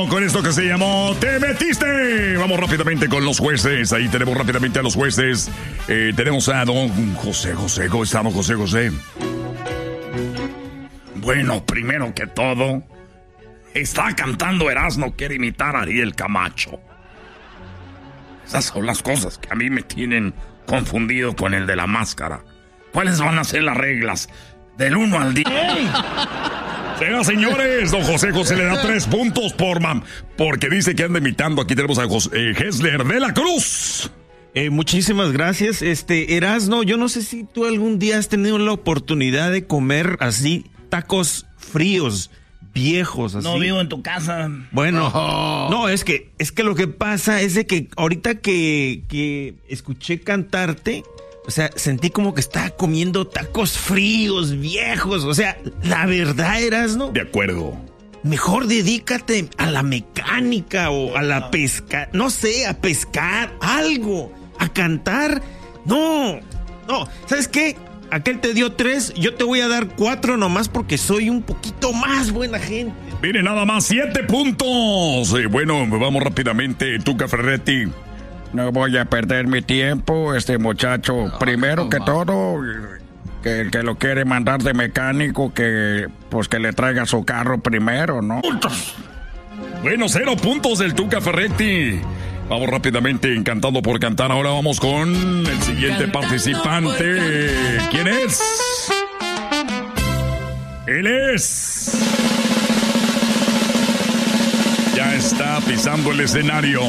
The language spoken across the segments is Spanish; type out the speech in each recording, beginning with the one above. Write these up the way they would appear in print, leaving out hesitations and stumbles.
Con esto que se llamó Te Metiste. Vamos rápidamente con los jueces. Ahí tenemos rápidamente a los jueces. Tenemos a don José. ¿Cómo estamos, José? Bueno, primero que todo, está cantando Erasmo, quiere imitar a Ariel Camacho. Esas son las cosas que a mí me tienen confundido con el de la máscara. ¿Cuáles van a ser las reglas? Del 1 al 10. Señoras, señores, don José le da 3 puntos porque dice que anda imitando. Aquí tenemos a Hessler de la Cruz. Muchísimas gracias. Erasmo, yo no sé si tú algún día has tenido la oportunidad de comer así tacos fríos, viejos, así. No vivo en tu casa. Bueno, no, es que lo que pasa es de que ahorita que escuché cantarte, o sea, sentí como que estaba comiendo tacos fríos, viejos. O sea, la verdad, Erasmo. De acuerdo. Mejor dedícate a la mecánica o a la pesca. No sé, a pescar, algo. A cantar. No. ¿Sabes qué? Aquel te dio 3, yo te voy a dar 4 nomás porque soy un poquito más buena gente. Mire, nada más 7 puntos. Bueno, vamos rápidamente. Tuca Ferretti. No voy a perder mi tiempo, muchacho. Primero que todo, que lo quiere mandar de mecánico, que le traiga su carro primero, ¿no? Bueno, 0 puntos del Tuca Ferretti. Vamos rápidamente, encantado por cantar. Ahora vamos con el siguiente participante. ¿Quién es? Él es... Ya está pisando el escenario.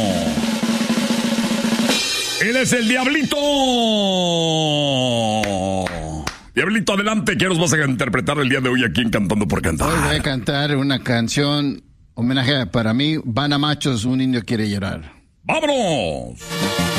Él es el Diablito. Diablito, adelante. ¿Qué nos vas a interpretar el día de hoy aquí en Cantando por Cantar? Hoy voy a cantar una canción homenaje para mí. Van a Machos, un indio quiere llorar. ¡Vámonos!